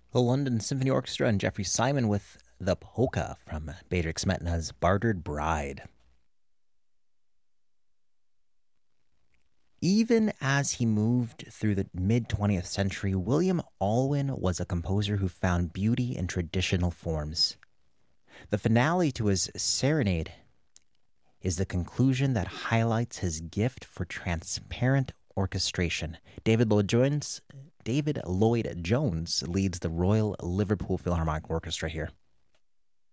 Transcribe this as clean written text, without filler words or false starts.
The London Symphony Orchestra and Jeffrey Simon with the polka from Bedřich Smetana's Bartered Bride. Even as he moved through the mid 20th century, William Alwyn was a composer who found beauty in traditional forms. The finale to his serenade is the conclusion that highlights his gift for transparent orchestration. David Lloyd Jones leads the Royal Liverpool Philharmonic Orchestra here.